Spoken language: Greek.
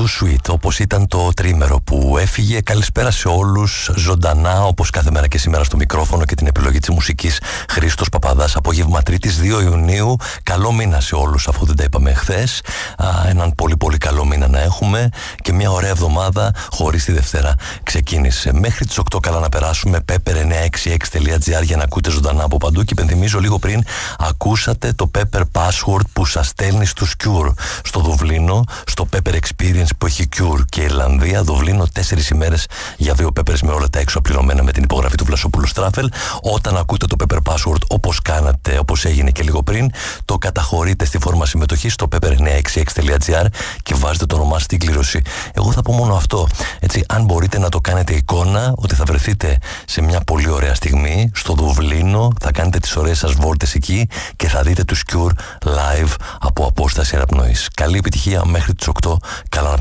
Too Sweet, όπως ήταν το τρίμερο που έφυγε. Καλησπέρα σε όλους, ζωντανά όπως κάθε μέρα και σήμερα στο μικρόφωνο και την επιλογή της μουσικής Χρήστος Παπαδάς. Απόγευμα Τρίτης 2 Ιουνίου. Καλό μήνα σε όλους, αφού δεν τα είπαμε χθες. Έναν πολύ πολύ καλό μήνα να έχουμε και μια ωραία εβδομάδα χωρίς τη Δευτέρα ξεκίνησε. Μέχρι τις 8 καλά να περάσουμε. pepper966.gr για να ακούτε ζωντανά από παντού. Και υπενθυμίζω, λίγο πριν ακούσατε το Pepper Password που σας στέλνει στους Cure στο Δουβλίνο, στο Pepper Experience που έχει Cure και Ιρλανδία. Δουβλίνο 4 ημέρες για 2 Peppers με όλα τα έξω απληρωμένα με την υπογραφή του Βλασόπουλου Στράφελ. Όταν ακούτε το Pepper Password όπως κάνατε, όπως έγινε και λίγο πριν, το καταχωρείτε στη φόρμα συμμετοχής στο pepper966.gr και βάζετε το όνομά στην κλήρωση. Εγώ θα πω μόνο αυτό. Έτσι, αν μπορείτε να το κάνετε εικόνα, ότι θα βρεθείτε σε μια πολύ ωραία στιγμή στο Δουβλίνο, θα κάνετε τις ωραίες σας βόλτες εκεί και θα δείτε τους Cure live από απόσταση αναπνοής. Καλή επιτυχία μέχρι τις 8. Καλά